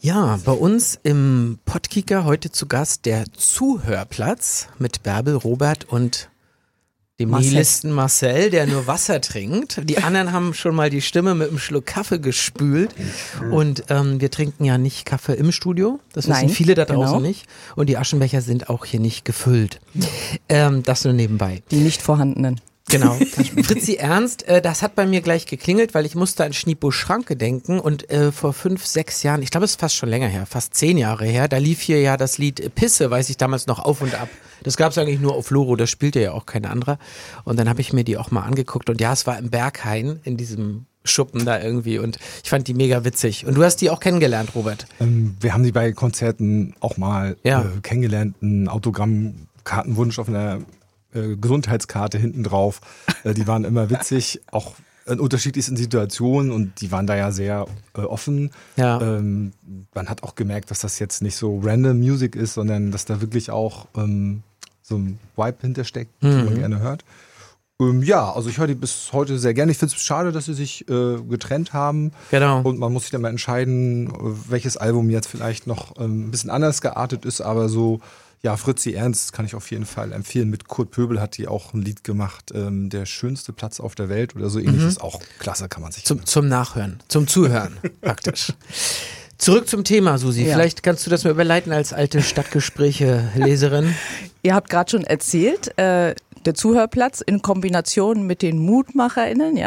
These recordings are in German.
Ja, bei uns im Podkicker heute zu Gast der Zuhörplatz mit Bärbel, Robert und dem Nihilisten Marcel, der nur Wasser trinkt. Die anderen haben schon mal die Stimme mit einem Schluck Kaffee gespült. Und wir trinken ja nicht Kaffee im Studio. Das wissen viele da draußen nicht. Und die Aschenbecher sind auch hier nicht gefüllt. Das nur nebenbei. Die nicht vorhandenen. Genau. Fritzi Ernst, das hat bei mir gleich geklingelt, weil ich musste an Schnipo Schranke denken und vor 5, 6 Jahren, ich glaube es ist fast schon länger her, fast 10 Jahre her, da lief hier ja das Lied Pisse, weiß ich damals noch, auf und ab. Das gab es eigentlich nur auf Loro, das spielte ja auch kein anderer. Und dann habe ich mir die auch mal angeguckt und ja, es war im Berghain, in diesem Schuppen da irgendwie und ich fand die mega witzig. Und du hast die auch kennengelernt, Robert? Wir haben die bei Konzerten auch mal kennengelernt, ein Autogrammkartenwunsch auf einer Gesundheitskarte hinten drauf. Die waren immer witzig, auch in unterschiedlichsten Situationen und die waren da ja sehr offen. Ja. Man hat auch gemerkt, dass das jetzt nicht so random Music ist, sondern dass da wirklich auch so ein Vibe hintersteckt, den man gerne hört. Ja, also ich höre die bis heute sehr gerne. Ich finde es schade, dass sie sich getrennt haben. Genau. Und man muss sich dann mal entscheiden, welches Album jetzt vielleicht noch ein bisschen anders geartet ist, aber so ja, Fritzi Ernst kann ich auf jeden Fall empfehlen. Mit Kurt Pöbel hat die auch ein Lied gemacht, der schönste Platz auf der Welt oder so ähnliches. Auch klasse, kann man sich zum Nachhören, zum Zuhören praktisch. Zurück zum Thema, Susi. Ja. Vielleicht kannst du das mal überleiten als alte Stadtgespräche-Leserin. Ihr habt gerade schon erzählt, der Zuhörplatz in Kombination mit den MutmacherInnen,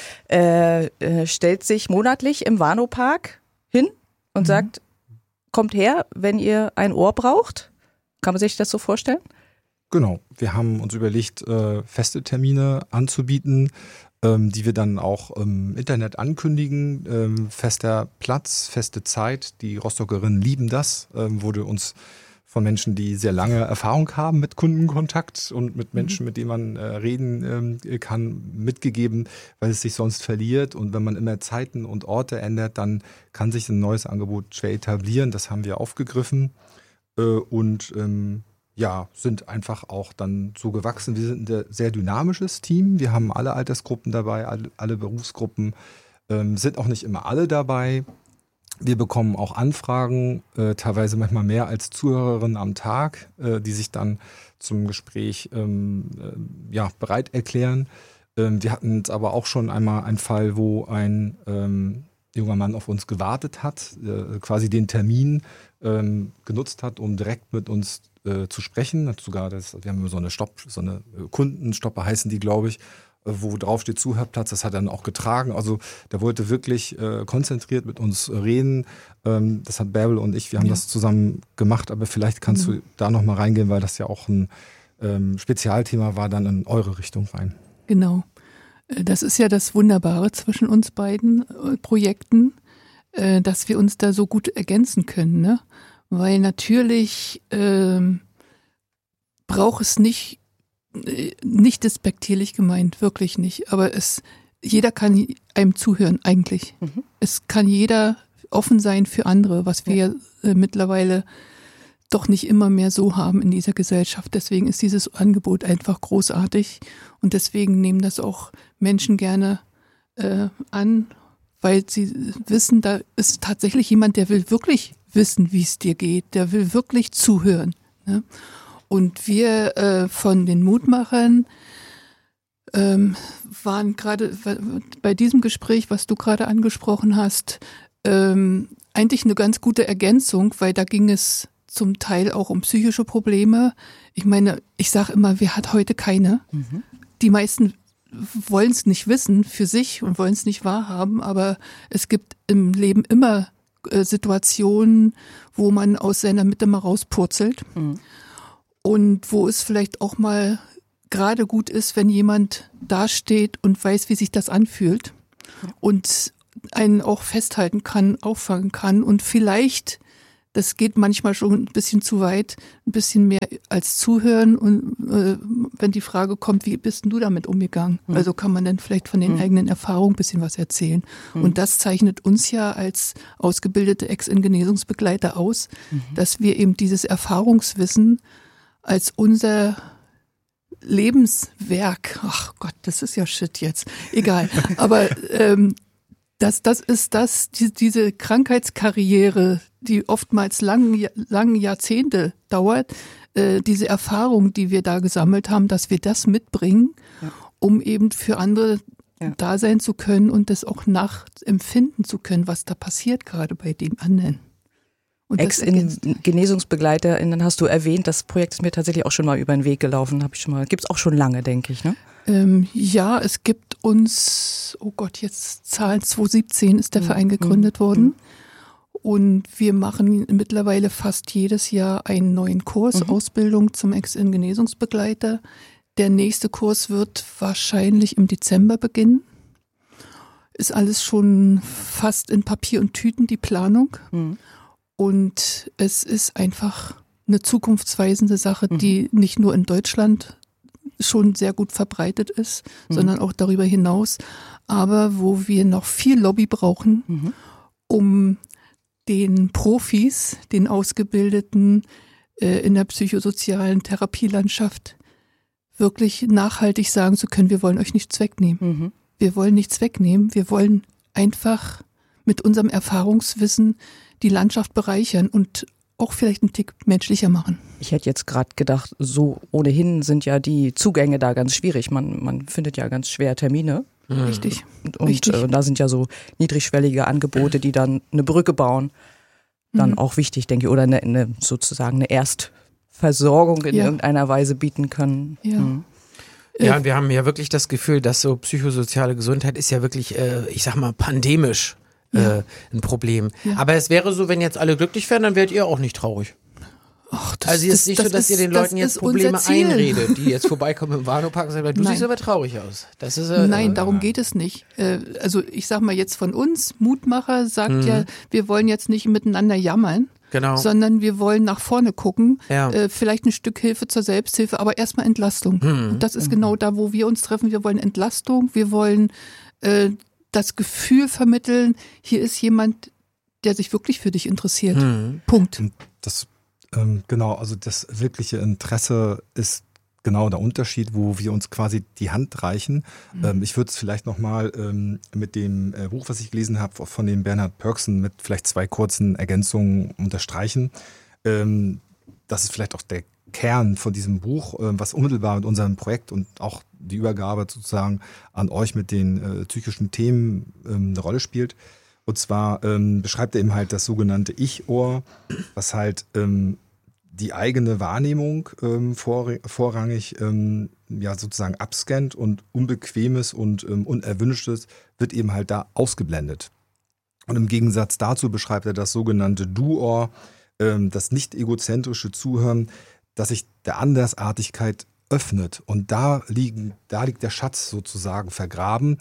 stellt sich monatlich im Warnow-Park hin und sagt, kommt her, wenn ihr ein Ohr braucht. Kann man sich das so vorstellen? Genau. Wir haben uns überlegt, feste Termine anzubieten, die wir dann auch im Internet ankündigen. Fester Platz, feste Zeit. Die Rostockerinnen lieben das. Wurde uns von Menschen, die sehr lange Erfahrung haben mit Kundenkontakt und mit Menschen, mit denen man reden kann, mitgegeben, weil es sich sonst verliert. Und wenn man immer Zeiten und Orte ändert, dann kann sich ein neues Angebot schwer etablieren. Das haben wir aufgegriffen. Und sind einfach auch dann so gewachsen. Wir sind ein sehr dynamisches Team. Wir haben alle Altersgruppen dabei, alle Berufsgruppen, sind auch nicht immer alle dabei. Wir bekommen auch Anfragen, teilweise manchmal mehr als Zuhörerinnen am Tag, die sich dann zum Gespräch bereit erklären. Wir hatten jetzt aber auch schon einmal einen Fall, wo ein junger Mann auf uns gewartet hat, quasi den Termin genutzt hat, um direkt mit uns zu sprechen. Hat sogar wir haben immer so eine Kundenstopper heißen die, glaube ich, wo drauf steht Zuhörplatz. Das hat er dann auch getragen. Also der wollte wirklich konzentriert mit uns reden. Das hat Bärbel und ich, wir haben das zusammen gemacht, aber vielleicht kannst du da noch mal reingehen, weil das ja auch ein Spezialthema war, dann in eure Richtung rein. Genau. Das ist ja das Wunderbare zwischen uns beiden Projekten, dass wir uns da so gut ergänzen können, ne? Weil natürlich braucht es nicht despektierlich gemeint, wirklich nicht, aber jeder kann einem zuhören eigentlich. Es kann jeder offen sein für andere, was wir mittlerweile doch nicht immer mehr so haben in dieser Gesellschaft. Deswegen ist dieses Angebot einfach großartig und deswegen nehmen das auch Menschen gerne an, weil sie wissen, da ist tatsächlich jemand, der will wirklich wissen, wie es dir geht, der will wirklich zuhören. Ne? Und wir von den Mutmachern waren gerade bei diesem Gespräch, was du gerade angesprochen hast, eigentlich eine ganz gute Ergänzung, weil da ging es zum Teil auch um psychische Probleme. Ich meine, ich sage immer, wer hat heute keine? Die meisten wollen es nicht wissen für sich und wollen es nicht wahrhaben, aber es gibt im Leben immer Situationen, wo man aus seiner Mitte mal rauspurzelt und wo es vielleicht auch mal gerade gut ist, wenn jemand dasteht und weiß, wie sich das anfühlt und einen auch festhalten kann, auffangen kann und vielleicht, das geht manchmal schon ein bisschen zu weit, ein bisschen mehr als zuhören und wenn die Frage kommt, wie bist denn du damit umgegangen? Also kann man dann vielleicht von den eigenen Erfahrungen ein bisschen was erzählen. Und das zeichnet uns ja als ausgebildete Ex-In-Genesungsbegleiter aus, dass wir eben dieses Erfahrungswissen als unser Lebenswerk, ach Gott, das ist ja Shit jetzt, egal, aber diese Krankheitskarriere, die oftmals lange Jahrzehnte dauert, diese Erfahrung, die wir da gesammelt haben, dass wir das mitbringen, um eben für andere da sein zu können und das auch nachempfinden zu können, was da passiert gerade bei dem anderen. Ex-GenesungsbegleiterInnen hast du erwähnt, das Projekt ist mir tatsächlich auch schon mal über den Weg gelaufen, gibt es auch schon lange, denke ich, ne? Ja, es gibt uns, jetzt Zahlen 2017 ist der Verein gegründet worden. Und wir machen mittlerweile fast jedes Jahr einen neuen Kurs, Ausbildung zum Ex-Genesungsbegleiter. Der nächste Kurs wird wahrscheinlich im Dezember beginnen. Ist alles schon fast in Papier und Tüten, die Planung. Und es ist einfach eine zukunftsweisende Sache, die nicht nur in Deutschland schon sehr gut verbreitet ist, sondern auch darüber hinaus, aber wo wir noch viel Lobby brauchen, um den Profis, den Ausgebildeten in der psychosozialen Therapielandschaft wirklich nachhaltig sagen zu können, wir wollen euch nichts wegnehmen. Wir wollen nichts wegnehmen, wir wollen einfach mit unserem Erfahrungswissen die Landschaft bereichern und auch vielleicht einen Tick menschlicher machen. Ich hätte jetzt gerade gedacht, so ohnehin sind ja die Zugänge da ganz schwierig. Man findet ja ganz schwer Termine. Richtig. Und da sind ja so niedrigschwellige Angebote, die dann eine Brücke bauen, dann auch wichtig, denke ich. Oder sozusagen eine Erstversorgung in irgendeiner Weise bieten können. Ja, und wir haben ja wirklich das Gefühl, dass so psychosoziale Gesundheit ist ja wirklich, ich sag mal, pandemisch ein Problem. Ja. Aber es wäre so, wenn jetzt alle glücklich wären, dann wärt ihr auch nicht traurig. Also es ist nicht so, dass ihr den Leuten jetzt Probleme einredet, die jetzt vorbeikommen im Warnow-Park und sagen, du siehst aber traurig aus. Das ist, Nein, darum geht es nicht. Also ich sag mal jetzt von uns, Mutmacher sagt ja, wir wollen jetzt nicht miteinander jammern, sondern wir wollen nach vorne gucken, vielleicht ein Stück Hilfe zur Selbsthilfe, aber erstmal Entlastung. Und das ist genau da, wo wir uns treffen. Wir wollen Entlastung, wir wollen das Gefühl vermitteln, hier ist jemand, der sich wirklich für dich interessiert. Punkt. Also das wirkliche Interesse ist genau der Unterschied, wo wir uns quasi die Hand reichen. Ich würde es vielleicht nochmal mit dem Buch, was ich gelesen habe, von dem Bernhard Pörksen mit vielleicht 2 kurzen Ergänzungen unterstreichen. Das ist vielleicht auch der Kern von diesem Buch, was unmittelbar mit unserem Projekt und auch die Übergabe sozusagen an euch mit den psychischen Themen eine Rolle spielt. Und zwar beschreibt er eben halt das sogenannte Ich-Ohr, was halt die eigene Wahrnehmung vorrangig sozusagen abscannt und Unbequemes und Unerwünschtes wird eben halt da ausgeblendet. Und im Gegensatz dazu beschreibt er das sogenannte Du-Ohr, das nicht egozentrische Zuhören, das sich der Andersartigkeit öffnet. Und da liegt der Schatz sozusagen vergraben,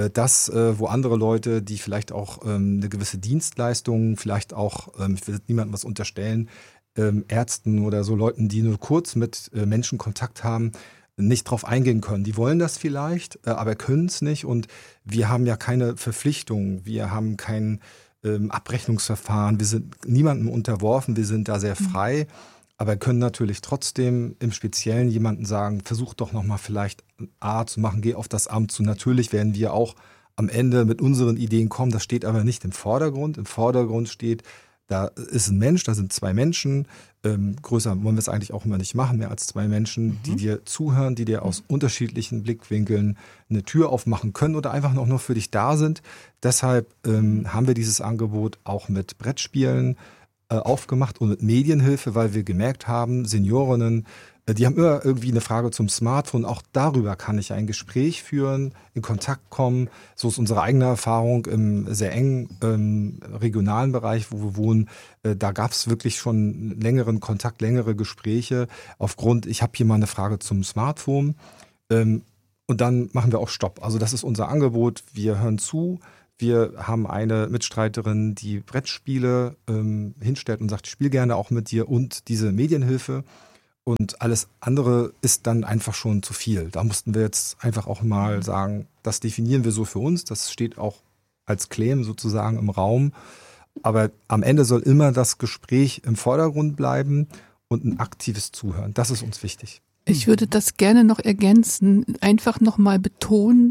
wo andere Leute, die vielleicht auch eine gewisse Dienstleistung, vielleicht auch, ich will niemandem was unterstellen, Ärzten oder so Leuten, die nur kurz mit Menschen Kontakt haben, nicht drauf eingehen können. Die wollen das vielleicht, aber können es nicht. Und wir haben ja keine Verpflichtung, wir haben kein Abrechnungsverfahren, wir sind niemandem unterworfen, wir sind da sehr frei. Aber können natürlich trotzdem im Speziellen jemanden sagen, versuch doch nochmal vielleicht A zu machen, geh auf das Amt zu. Natürlich werden wir auch am Ende mit unseren Ideen kommen, das steht aber nicht im Vordergrund. Im Vordergrund steht, da ist ein Mensch, da sind 2 Menschen, größer wollen wir es eigentlich auch immer nicht machen, mehr als 2 Menschen, die dir zuhören, die dir aus unterschiedlichen Blickwinkeln eine Tür aufmachen können oder einfach noch nur für dich da sind. Deshalb haben wir dieses Angebot auch mit Brettspielen aufgemacht und mit Medienhilfe, weil wir gemerkt haben, Seniorinnen, die haben immer irgendwie eine Frage zum Smartphone. Auch darüber kann ich ein Gespräch führen, in Kontakt kommen. So ist unsere eigene Erfahrung im sehr engen regionalen Bereich, wo wir wohnen. Da gab es wirklich schon längeren Kontakt, längere Gespräche aufgrund, ich habe hier mal eine Frage zum Smartphone. Und dann machen wir auch Stopp. Also das ist unser Angebot. Wir hören zu. Wir haben eine Mitstreiterin, die Brettspiele hinstellt und sagt, ich spiele gerne auch mit dir und diese Medienhilfe. Und alles andere ist dann einfach schon zu viel. Da mussten wir jetzt einfach auch mal sagen, das definieren wir so für uns. Das steht auch als Claim sozusagen im Raum. Aber am Ende soll immer das Gespräch im Vordergrund bleiben und ein aktives Zuhören. Das ist uns wichtig. Ich würde das gerne noch ergänzen, einfach nochmal betonen,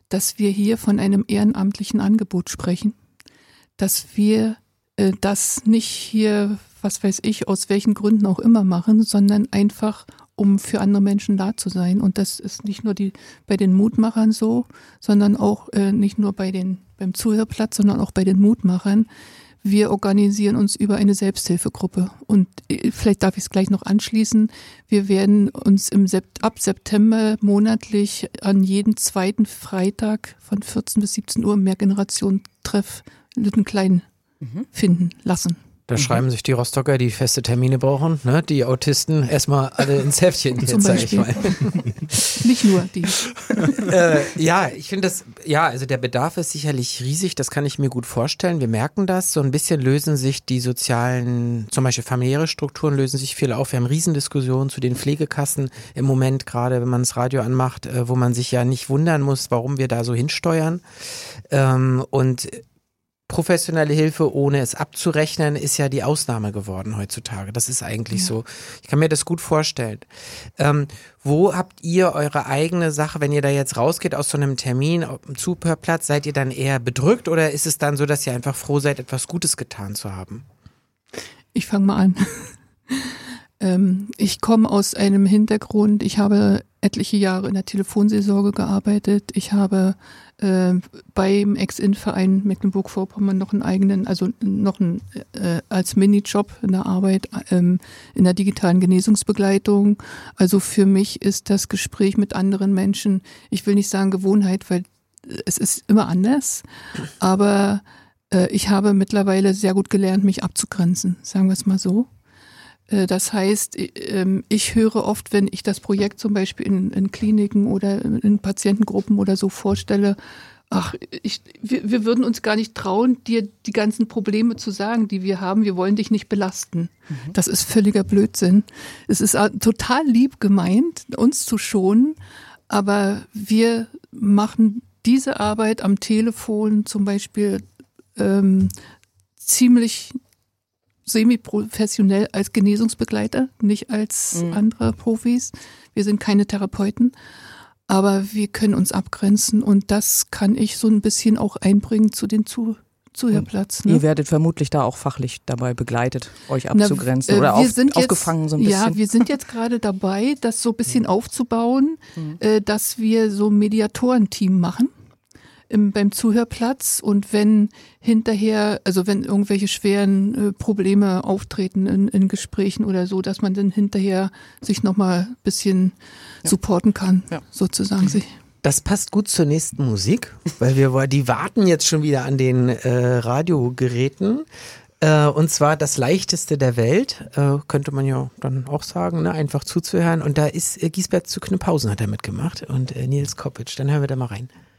dass wir hier von einem ehrenamtlichen Angebot sprechen, dass wir das nicht hier, was weiß ich, aus welchen Gründen auch immer machen, sondern einfach, um für andere Menschen da zu sein. Und das ist nicht nur bei den Mutmachern so, sondern auch nicht nur beim Zuhörplatz, sondern auch bei den Mutmachern. Wir organisieren uns über eine Selbsthilfegruppe. Und vielleicht darf ich es gleich noch anschließen. Wir werden uns ab September monatlich an jeden zweiten Freitag von 14 bis 17 Uhr im Mehrgenerationen-Treff Lüttenklein finden lassen. Da schreiben sich die Rostocker, die feste Termine brauchen, ne? Die Autisten erstmal alle ins Heftchen, jetzt sag ich mal. Nicht nur die. Ja, ich finde das, ja, also der Bedarf ist sicherlich riesig, das kann ich mir gut vorstellen. Wir merken das, so ein bisschen lösen sich die sozialen, zum Beispiel familiäre Strukturen lösen sich viel auf. Wir haben Riesendiskussionen zu den Pflegekassen im Moment, gerade wenn man das Radio anmacht, wo man sich ja nicht wundern muss, warum wir da so hinsteuern. Und professionelle Hilfe, ohne es abzurechnen, ist ja die Ausnahme geworden heutzutage. Das ist eigentlich so. Ich kann mir das gut vorstellen. Wo habt ihr eure eigene Sache, wenn ihr da jetzt rausgeht aus so einem Termin auf dem Zuhörplatz, seid ihr dann eher bedrückt oder ist es dann so, dass ihr einfach froh seid, etwas Gutes getan zu haben? Ich fange mal an. Ich komme aus einem Hintergrund, ich habe etliche Jahre in der Telefonseelsorge gearbeitet. Ich habe beim Ex-In-Verein Mecklenburg-Vorpommern noch einen eigenen, also als Minijob in der Arbeit in der digitalen Genesungsbegleitung. Also für mich ist das Gespräch mit anderen Menschen, ich will nicht sagen Gewohnheit, weil es ist immer anders, aber ich habe mittlerweile sehr gut gelernt, mich abzugrenzen, sagen wir es mal so. Das heißt, ich höre oft, wenn ich das Projekt zum Beispiel in Kliniken oder in Patientengruppen oder so vorstelle, wir würden uns gar nicht trauen, dir die ganzen Probleme zu sagen, die wir haben. Wir wollen dich nicht belasten. Das ist völliger Blödsinn. Es ist total lieb gemeint, uns zu schonen, aber wir machen diese Arbeit am Telefon zum Beispiel ziemlich semi-professionell als Genesungsbegleiter, nicht als andere Profis. Wir sind keine Therapeuten, aber wir können uns abgrenzen und das kann ich so ein bisschen auch einbringen zu den Zuhörplatz. Ne? Ihr werdet vermutlich da auch fachlich dabei begleitet, euch abzugrenzen oder aufgefangen so ein bisschen. Ja, wir sind jetzt gerade dabei, das so ein bisschen aufzubauen, dass wir so ein Mediatorenteam machen. Beim Zuhörplatz und wenn hinterher, also wenn irgendwelche schweren Probleme auftreten in Gesprächen oder so, dass man dann hinterher sich nochmal ein bisschen supporten kann, sozusagen sich. Das passt gut zur nächsten Musik, weil die warten jetzt schon wieder an den Radiogeräten. Und zwar das Leichteste der Welt, könnte man ja dann auch sagen, ne? Einfach zuzuhören. Und da ist Giesbert zu Knüpphausen hat er mitgemacht und Nils Koppitsch. Dann hören wir da mal rein.